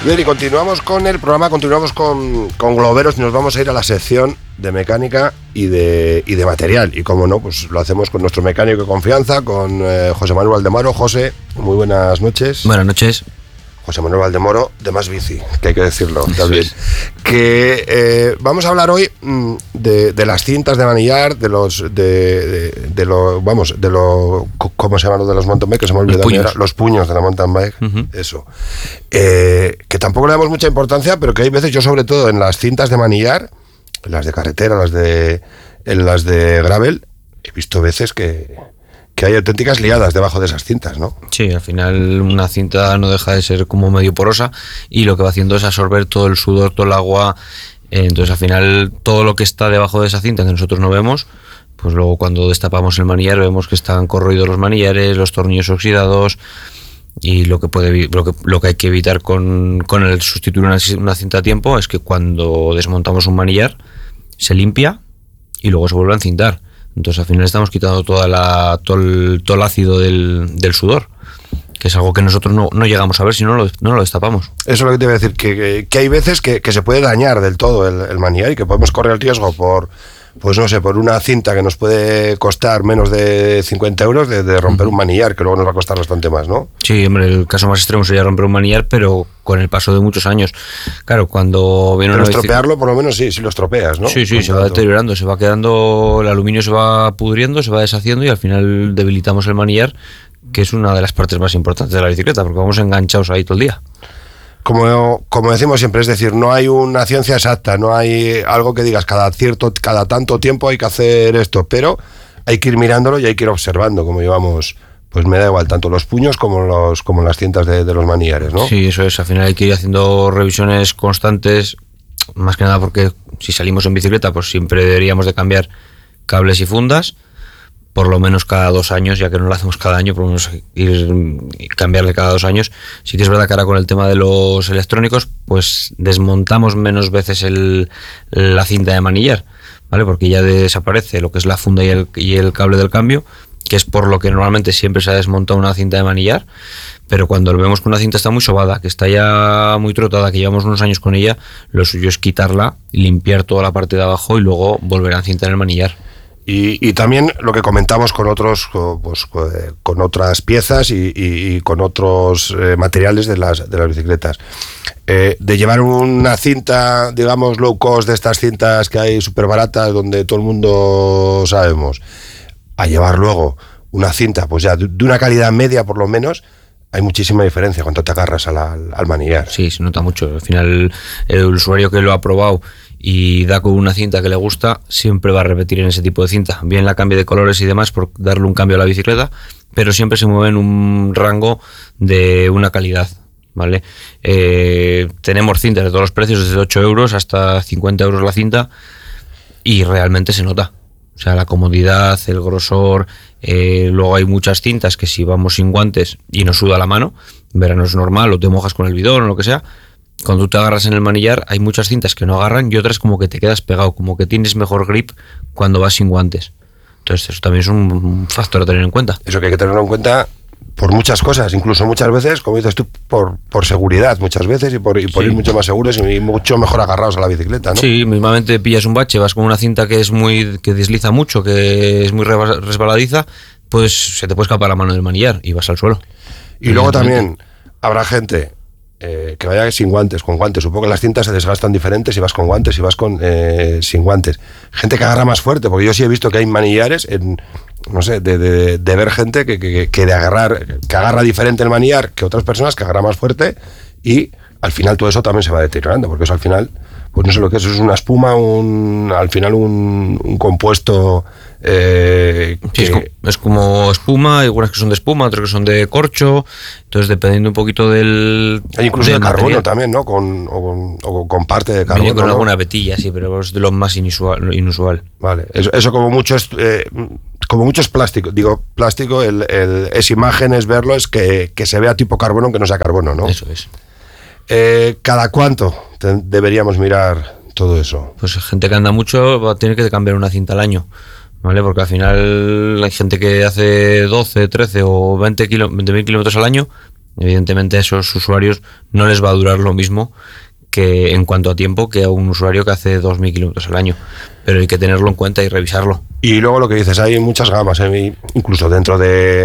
Bien, y continuamos con el programa, continuamos con Globeros y nos vamos a ir a la sección de mecánica y de material. Y como no, pues lo hacemos con nuestro mecánico de confianza, con José Manuel Valdemoro. José, muy buenas noches. Buenas noches. José Manuel Valdemoro, de Más Bici, que hay que decirlo también. Que vamos a hablar hoy de las cintas de manillar, ¿cómo se llaman los de los mountain bike? Que se me olvidó. Los puños de la mountain bike, eso. Que tampoco le damos mucha importancia, pero que hay veces, yo sobre todo en las cintas de manillar, en las de carretera, en las de gravel, he visto veces que hay auténticas liadas debajo de esas cintas, ¿no? Sí, al final una cinta no deja de ser como medio porosa y lo que va haciendo es absorber todo el sudor, todo el agua. Entonces al final todo lo que está debajo de esa cinta que nosotros no vemos, pues luego cuando destapamos el manillar vemos que están corroídos los manillares, los tornillos oxidados, y lo que hay que evitar con el sustituir una cinta a tiempo es que cuando desmontamos un manillar se limpia y luego se vuelve a encintar. Entonces al final estamos quitando todo el ácido del sudor, que es algo que nosotros no llegamos a ver si no lo destapamos. Eso es lo que te iba a decir, que hay veces que se puede dañar del todo el manillar y que podemos correr el riesgo por una cinta que nos puede costar menos de 50 euros de romper un manillar, que luego nos va a costar bastante más, ¿no? Sí, hombre, el caso más extremo sería romper un manillar, pero con el paso de muchos años. Claro, cuando viene pero estropearlo, por lo menos sí lo estropeas, ¿no? Sí, se va deteriorando, se va quedando, el aluminio se va pudriendo, se va deshaciendo y al final debilitamos el manillar, que es una de las partes más importantes de la bicicleta, porque vamos enganchados ahí todo el día. Como decimos siempre, es decir, no hay una ciencia exacta, no hay algo que digas cada tanto tiempo hay que hacer esto, pero hay que ir mirándolo y hay que ir observando cómo llevamos, pues me da igual, tanto los puños como las cintas de los manillares, ¿no? Sí, eso es, al final hay que ir haciendo revisiones constantes, más que nada porque si salimos en bicicleta, pues siempre deberíamos de cambiar cables y fundas, por lo menos cada 2 años, ya que no lo hacemos cada año, por lo menos cambiarle cada 2 años. Sí que es verdad que ahora con el tema de los electrónicos, pues desmontamos menos veces la cinta de manillar, ¿vale? Porque ya desaparece lo que es la funda y el cable del cambio, que es por lo que normalmente siempre se ha desmontado una cinta de manillar, pero cuando vemos que una cinta está muy sobada, que está ya muy trotada, que llevamos unos años con ella, lo suyo es quitarla, limpiar toda la parte de abajo y luego volver a encintar el manillar. Y también lo que comentamos con otros, pues, con otras piezas y con otros materiales de las bicicletas. De llevar una cinta, digamos, low cost, de estas cintas que hay súper baratas, donde todo el mundo sabemos, a llevar luego una cinta, pues ya de una calidad media por lo menos, hay muchísima diferencia cuando te agarras al manillar. Sí, se nota mucho. Al final, el usuario que lo ha probado y da con una cinta que le gusta, siempre va a repetir en ese tipo de cinta. Bien la cambie de colores y demás por darle un cambio a la bicicleta, pero siempre se mueve en un rango de una calidad, ¿vale? Tenemos cintas de todos los precios, desde 8 euros hasta 50 euros la cinta, y realmente se nota. O sea, la comodidad, el grosor. Luego hay muchas cintas que si vamos sin guantes y nos suda la mano, en verano es normal, o te mojas con el bidón o lo que sea, cuando tú te agarras en el manillar hay muchas cintas que no agarran y otras como que te quedas pegado, como que tienes mejor grip cuando vas sin guantes. Entonces eso también es un factor a tener en cuenta. Eso que hay que tenerlo en cuenta por muchas cosas, incluso muchas veces, como dices tú, por seguridad muchas veces y por ir mucho más seguros y mucho mejor agarrados a la bicicleta, ¿no? Sí, mismamente pillas un bache, vas con una cinta que desliza mucho, que es muy resbaladiza, pues se te puede escapar la mano del manillar y vas al suelo. Y luego también habrá gente que vaya sin guantes, con guantes. Supongo que las cintas se desgastan diferentes si vas con guantes, si vas sin guantes. Gente que agarra más fuerte, porque yo sí he visto que hay manillares, no sé, de ver gente que agarra diferente el manillar que otras personas, que agarra más fuerte, y al final todo eso también se va deteriorando, porque eso al final, pues no sé lo que es una espuma, al final un compuesto. Sí, es como espuma, hay algunas que son de espuma, otras que son de corcho, entonces dependiendo un poquito del. Hay incluso de carbono también, ¿no? Con parte de carbono. Viene con alguna vetilla, sí, pero es de lo más inusual. Vale, eso como mucho es. Como mucho es plástico, plástico, es imagen, es verlo, es que se vea tipo carbono, aunque no sea carbono, ¿no? Eso es. ¿Cada cuánto deberíamos mirar todo eso? Pues gente que anda mucho va a tener que cambiar una cinta al año, ¿vale? Porque al final hay gente que hace 12, 13 o 20.000 kilómetros al año Evidentemente a esos usuarios no les va a durar lo mismo que en cuanto a tiempo que a un usuario que hace 2.000 kilómetros al año, pero hay que tenerlo en cuenta y revisarlo. Y luego lo que dices, hay muchas gamas, incluso dentro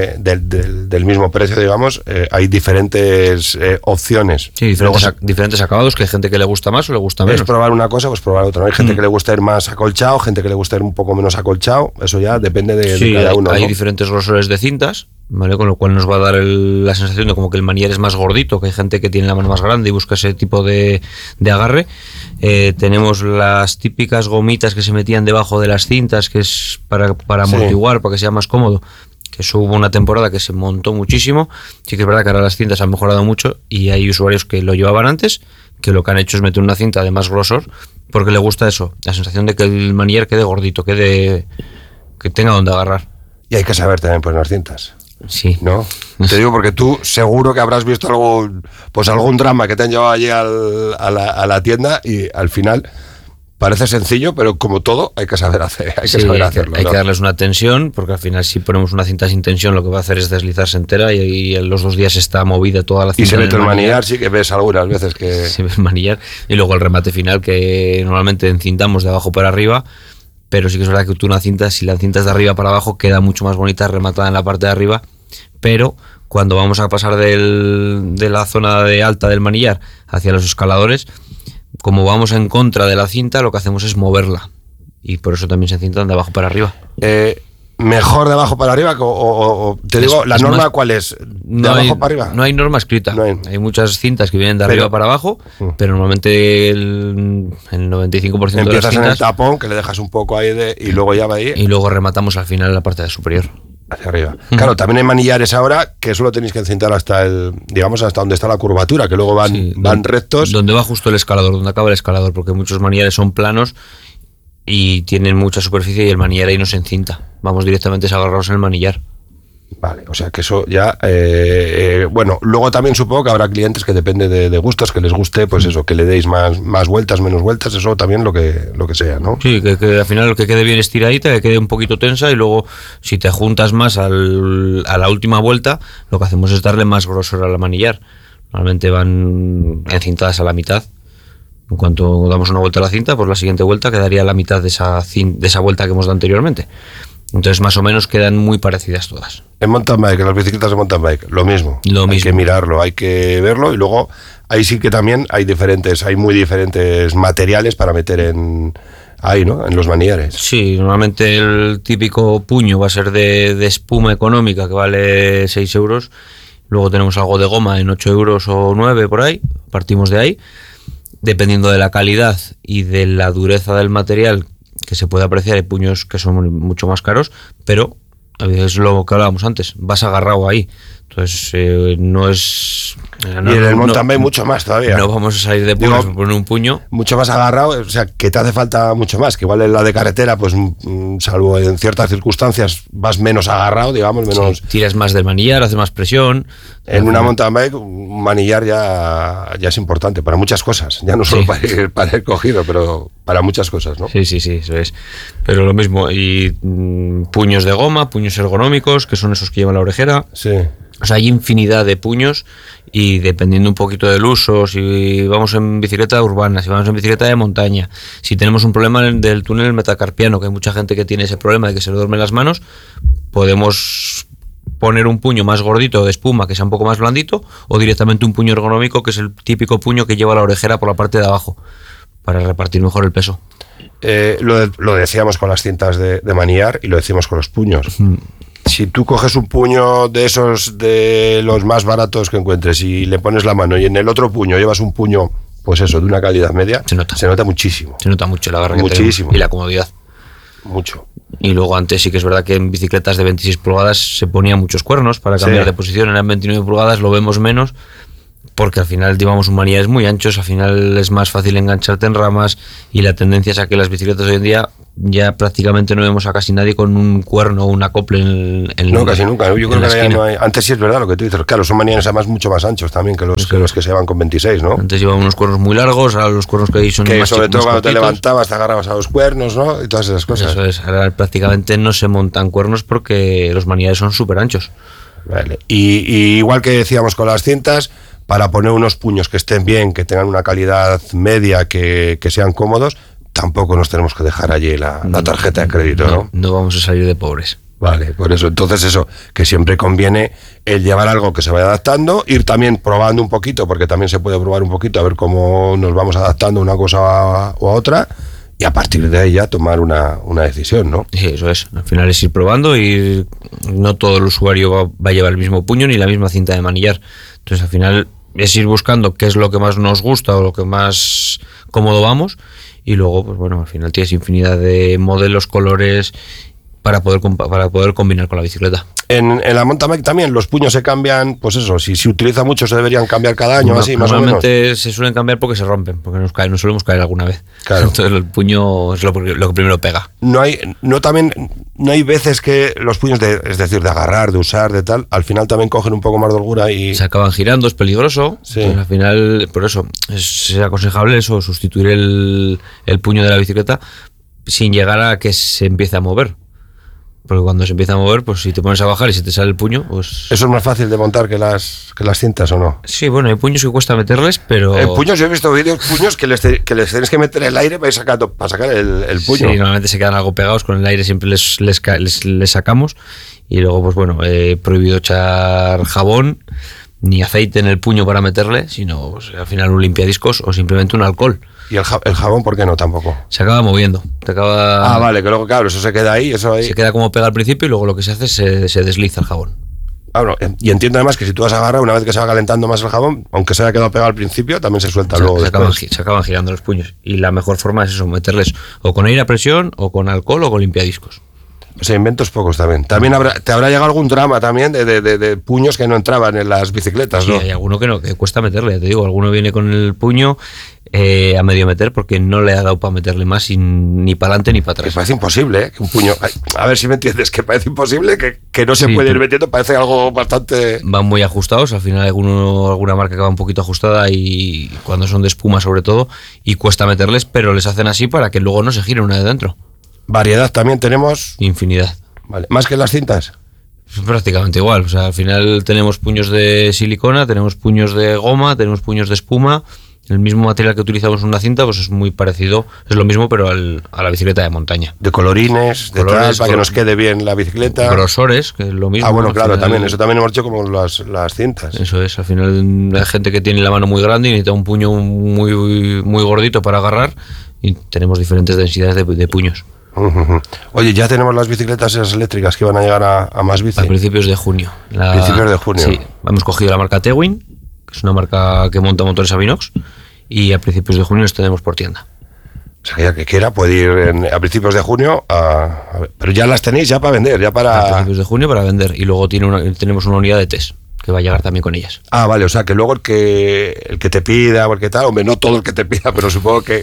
del mismo precio, digamos, hay diferentes opciones. Sí, diferentes acabados, que hay gente que le gusta más o le gusta menos. Es probar una cosa, pues probar otra, ¿no? Hay gente que le gusta ir más acolchado, gente que le gusta ir un poco menos acolchado, eso ya depende de cada uno. Hay ¿no? diferentes grosores de cintas, ¿vale? Con lo cual nos va a dar la sensación de como que el manillar es más gordito, que hay gente que tiene la mano más grande y busca ese tipo de agarre. Tenemos las típicas gomitas que se metían debajo de las cintas, que es para amortiguar, para que sea más cómodo, que eso hubo una temporada que se montó muchísimo. Sí que es verdad que ahora las cintas han mejorado mucho y hay usuarios que lo llevaban antes, que lo que han hecho es meter una cinta de más grosor, porque le gusta eso, la sensación de que el manillar quede gordito, que tenga donde agarrar. Y hay que saber también poner las cintas. Sí. ¿No? Te digo porque tú seguro que habrás visto algún drama que te han llevado allí a la tienda y al final parece sencillo, pero como todo hay que saber hacerlo. Hay que darles una tensión, porque al final si ponemos una cinta sin tensión lo que va a hacer es deslizarse entera y en los 2 días está movida toda la cinta. Y se mete el manillar, sí que ves algunas veces que... Se ve el manillar y luego el remate final que normalmente encintamos de abajo para arriba. Pero sí que es verdad que tú una cinta, si la cinta es de arriba para abajo, queda mucho más bonita rematada en la parte de arriba, pero cuando vamos a pasar de la zona de alta del manillar hacia los escaladores, como vamos en contra de la cinta, lo que hacemos es moverla, y por eso también se encintan de abajo para arriba. ¿Mejor de abajo para arriba? O te digo, ¿la norma más, cuál es? ¿De abajo para arriba? No hay norma escrita. Hay muchas cintas que vienen de arriba para abajo, pero normalmente el 95% de las cintas... Empiezas en el tapón, que le dejas un poco ahí y luego ya va ahí... Y luego rematamos al final en la parte superior. Hacia arriba. Claro, también hay manillares ahora que solo tenéis que encintar hasta donde está la curvatura, que luego van rectos. Donde va justo el escalador, donde acaba el escalador, porque muchos manillares son planos y tienen mucha superficie y el manillar ahí no se encinta. Vamos directamente agarrados en el manillar. Vale, o sea que eso ya... bueno, luego también supongo que habrá clientes que depende de gustos, que les guste, pues eso, que le deis más vueltas, menos vueltas, eso también lo que sea, ¿no? Sí, que al final lo que quede bien estiradita, que quede un poquito tensa y luego si te juntas más a la última vuelta, lo que hacemos es darle más grosor al manillar. Normalmente van encintadas a la mitad. En cuanto damos una vuelta a la cinta, pues la siguiente vuelta quedaría a la mitad de esa vuelta que hemos dado anteriormente. Entonces más o menos quedan muy parecidas todas. En mountain bike, en las bicicletas de mountain bike, lo mismo. Hay que mirarlo, hay que verlo y luego ahí sí que también hay muy diferentes materiales para meter ahí, ¿no? En los manillares. Sí, normalmente el típico puño va a ser de espuma económica que vale 6 euros. Luego tenemos algo de goma en 8 euros o 9 por ahí, partimos de ahí. Dependiendo de la calidad y de la dureza del material que se puede apreciar, hay puños que son mucho más caros, pero es lo que hablábamos antes, vas agarrado ahí. Entonces no es... y en el mountain bike mucho más todavía. No vamos a salir de puños por poner un puño. Mucho más agarrado, o sea, que te hace falta mucho más, que igual en la de carretera, pues salvo en ciertas circunstancias, vas menos agarrado, digamos, menos... Sí, tiras más del manillar, haces más presión. En una mountain bike, un manillar ya es importante para muchas cosas, ya no solo para ir cogido, pero para muchas cosas, ¿no? Sí, eso es. Pero lo mismo, y puños de goma, puños ergonómicos, que son esos que llevan la orejera. Sí. O sea, hay infinidad de puños y dependiendo un poquito del uso, si vamos en bicicleta urbana, si vamos en bicicleta de montaña, si tenemos un problema del túnel metacarpiano, que hay mucha gente que tiene ese problema de que se le duermen las manos, podemos poner un puño más gordito de espuma que sea un poco más blandito o directamente un puño ergonómico que es el típico puño que lleva la orejera por la parte de abajo para repartir mejor el peso. Lo decíamos con las cintas de manillar y lo decimos con los puños. Si tú coges un puño de esos de los más baratos que encuentres y le pones la mano y en el otro puño llevas un puño, pues eso, de una calidad media, se nota muchísimo. Se nota mucho la barra muchísimo. Y la comodidad. Mucho. Y luego antes sí que es verdad que en bicicletas de 26 pulgadas se ponían muchos cuernos para cambiar de posición. En 29 pulgadas lo vemos menos porque al final llevamos un manillares muy anchos, al final es más fácil engancharte en ramas y la tendencia es a que las bicicletas hoy en día ya prácticamente no vemos a casi nadie con un cuerno o un acople en no, casi nunca. Yo creo que ya no hay. Antes sí es verdad lo que tú dices. Claro, son manillares además mucho más anchos también que los que se llevan con 26, ¿no? Antes llevaban unos cuernos muy largos, ahora los cuernos que hay son que más sobre todo cuando te levantabas te agarrabas a los cuernos, ¿no? Y todas esas cosas. Eso es. Ahora prácticamente no se montan cuernos porque los manillares son súper anchos. Vale. Y igual que decíamos con las cintas, para poner unos puños que estén bien, que tengan una calidad media, que sean cómodos, tampoco nos tenemos que dejar allí la tarjeta de crédito, ¿no? No vamos a salir de pobres. Vale, por eso. Entonces eso, que siempre conviene el llevar algo que se vaya adaptando, ir también probando un poquito, porque también se puede probar un poquito, a ver cómo nos vamos adaptando una cosa o a otra, y a partir de ahí ya tomar una decisión, ¿no? Sí, eso es. Al final es ir probando y no todo el usuario va a llevar el mismo puño ni la misma cinta de manillar. Entonces al final es ir buscando qué es lo que más nos gusta o lo que más cómodo vamos, y luego, pues bueno, al final tienes infinidad de modelos, colores para poder combinar con la bicicleta. En la mountain bike también los puños se cambian, pues eso, si se utiliza mucho se deberían cambiar cada año, así más o menos. Normalmente se suelen cambiar porque se rompen, porque nos solemos caer alguna vez. Claro. Entonces el puño es lo que primero pega. No hay veces que los puños, es decir, de agarrar, de usar, de tal, al final también cogen un poco más de holgura y... Se acaban girando, es peligroso. Sí. Entonces, al final, por eso, es aconsejable eso, sustituir el puño de la bicicleta sin llegar a que se empiece a mover. Porque cuando se empieza a mover, pues si te pones a bajar y se te sale el puño, pues... ¿Eso es más fácil de montar que las cintas o no? Sí, bueno, hay puños que cuesta meterles, pero... En puños, yo he visto vídeos, puños que les tienes que meter el aire para sacar el puño. Sí, normalmente se quedan algo pegados, con el aire siempre les sacamos. Y luego, pues bueno, he prohibido echar jabón ni aceite en el puño para meterle, sino pues, al final un limpiadiscos o simplemente un alcohol. ¿Y el jabón por qué no tampoco? Se acaba moviendo. Vale, que luego, claro, eso se queda ahí, Se queda como pega al principio y luego lo que se hace es se desliza el jabón. Bueno, y entiendo además que si tú vas a agarrar, una vez que se va calentando más el jabón, aunque se haya quedado pegado al principio, también se suelta luego. Se acaban girando los puños. Y la mejor forma es eso, meterles o con aire a presión, o con alcohol, o con limpiadiscos. O sea, inventos pocos también. También te habrá llegado algún drama también de puños que no entraban en las bicicletas, ¿no? Sí, hay alguno que cuesta meterle, ya te digo. Alguno viene con el puño a medio meter porque no le ha dado para meterle más ni para adelante ni para atrás. Que parece imposible, ¿eh? Que un puño... A ver si me entiendes, que parece imposible, que no se puede ir metiendo, parece algo bastante... Van muy ajustados, al final hay alguna marca que va un poquito ajustada y cuando son de espuma sobre todo, y cuesta meterles, pero les hacen así para que luego no se gire una de dentro. Variedad también tenemos... Infinidad. Vale. ¿Más que las cintas? Prácticamente igual, o sea, al final tenemos puños de silicona, tenemos puños de goma, tenemos puños de espuma. El mismo material que utilizamos en una cinta pues es muy parecido, es lo mismo pero a la bicicleta de montaña. De colorines, para que nos quede bien la bicicleta. Grosores, que es lo mismo. Bueno, claro, final, también, eso también hemos hecho como las cintas. Eso es, al final hay gente que tiene la mano muy grande y necesita un puño muy, muy gordito para agarrar y tenemos diferentes densidades de puños. Oye, ya tenemos las bicicletas esas eléctricas que van a llegar a más bici. A principios de junio. Principios de junio. Sí, hemos cogido la marca Tewin, que es una marca que monta motores Avinox, y a principios de junio los tenemos por tienda. O sea, que ya que quiera puede ir a principios de junio pero ya las tenéis ya para vender, ya para... A principios de junio para vender, y luego tenemos una unidad de test que va a llegar también con ellas. Vale, o sea, que luego el que te pida o el que tal, hombre, no todo el que te pida, pero supongo que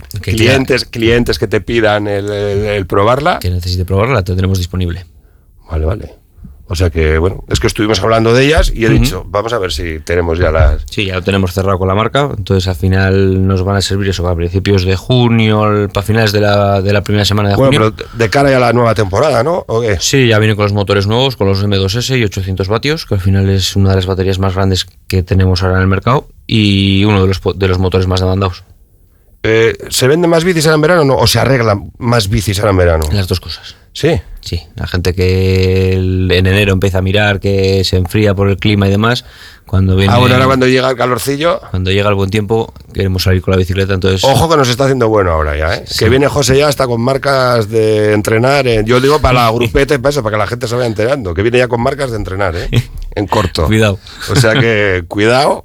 clientes que te pidan el probarla. Que necesite probarla, la tendremos disponible. Vale. O sea que, bueno, es que estuvimos hablando de ellas y he dicho, vamos a ver si tenemos ya las... Sí, ya lo tenemos cerrado con la marca, entonces al final nos van a servir eso a principios de junio, para finales de la primera semana de junio. Bueno, pero de cara ya a la nueva temporada, ¿no? ¿O qué? Sí, ya vienen con los motores nuevos, con los M2S y 800 vatios, que al final es una de las baterías más grandes que tenemos ahora en el mercado y uno de los motores más demandados. ¿Se venden más bicis ahora en verano o se arreglan más bicis ahora en verano? Las dos cosas. ¿Sí? Sí, la gente que en enero empieza a mirar que se enfría por el clima y demás, cuando viene... Bueno, ahora cuando llega el calorcillo... Cuando llega el buen tiempo, queremos salir con la bicicleta, entonces... Ojo que nos está haciendo bueno ahora ya, ¿eh? Sí. Que viene José ya hasta con marcas de entrenar, yo digo para la grupeta y para eso, para que la gente se vaya enterando, que viene ya con marcas de entrenar, en corto. Cuidado. O sea que, cuidado.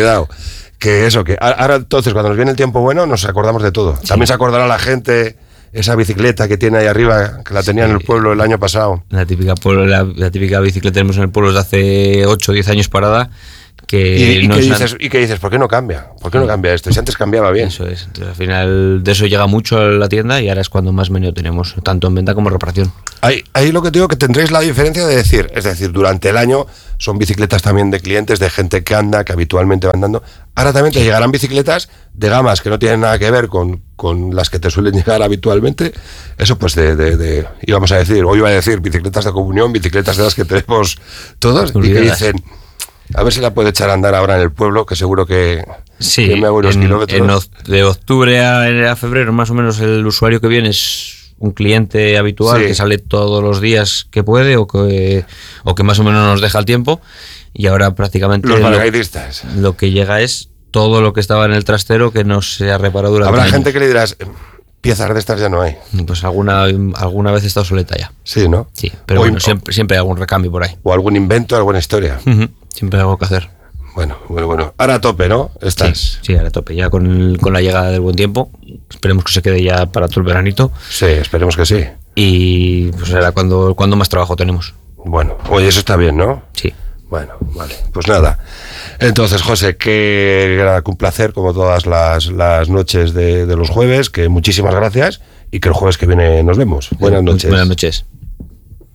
Que eso, que ahora entonces cuando nos viene el tiempo bueno nos acordamos de todo. Sí. También se acordará la gente esa bicicleta que tiene ahí arriba, que la tenía en el pueblo el año pasado. La típica bicicleta que tenemos en el pueblo desde hace 8 o 10 años parada, que ¿Y qué dices? ¿Por qué no cambia? ¿Por qué no cambia esto? Si antes cambiaba bien. Eso es. Entonces, al final de eso llega mucho a la tienda y ahora es cuando más menú tenemos, tanto en venta como en reparación. Ahí lo que te digo, que tendréis la diferencia de decir, es decir, durante el año son bicicletas también de clientes, de gente que anda, que habitualmente va andando. Ahora también te llegarán bicicletas de gamas que no tienen nada que ver con las que te suelen llegar habitualmente. Eso pues íbamos a decir, o iba a decir, bicicletas de comunión, bicicletas de las que tenemos todos, y que dicen, a ver si la puedo echar a andar ahora en el pueblo, que seguro que me hago unos kilómetros. De octubre a febrero, más o menos, el usuario que viene es un cliente habitual, sí, que sale todos los días que puede o que más o menos nos deja el tiempo, y ahora prácticamente los paracaidistas. Lo que llega es todo lo que estaba en el trastero que no se ha reparado durante Habrá años. Gente que le dirás, piezas de estas ya no hay. Pues alguna vez está obsoleta ya. Sí, ¿no? Sí, pero bueno, siempre hay algún recambio por ahí. O algún invento, alguna historia. Siempre hay algo que hacer. Bueno. Ahora a tope, ¿no? Estás. Sí, ahora a tope. Ya con la llegada del buen tiempo. Esperemos que se quede ya para todo el veranito. Sí, esperemos que sí. Y pues será cuando más trabajo tenemos. Bueno, oye, eso está bien, ¿no? Sí. Bueno, vale. Pues nada. Entonces, José, que un placer, como todas las noches de los jueves, que muchísimas gracias y que el jueves que viene nos vemos. Buenas noches. Buenas noches.